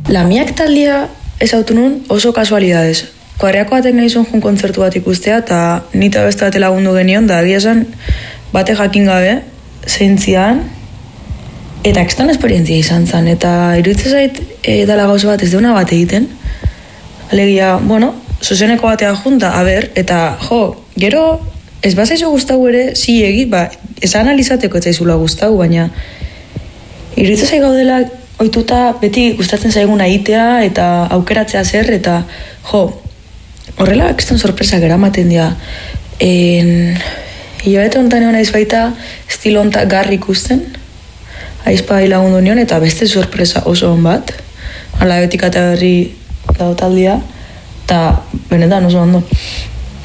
Lamiak taldea ezautu nun oso kasualidades. Kuadriako batek nahi zuen jun kontzertu bat ikustea, eta nita beste bate lagundu genion, da agia esan bate jakin gabe, zeintzian, eta ekstan esperientzia izan zen, eta iruditzen zait dala gauza bat ez deuna bat egiten. Alegia, zuzeneko batea junta, eta gero, ez bazaizu guztau ere, zilegi, esan analizateko ez zaizula guztau, baina iruditzen zait gaudela ohituta beti gustatzen zaigun egitea eta aukeratzea zer, eta horrela ekstan sorpresak eramaten dira. Hilabete honetan egon naiz baita estilo honetan garri ikusten, aizpai lagundu nion, eta beste sorpresa oso hon bat, ala betik eta berri dautaldia, eta benetan oso ondo.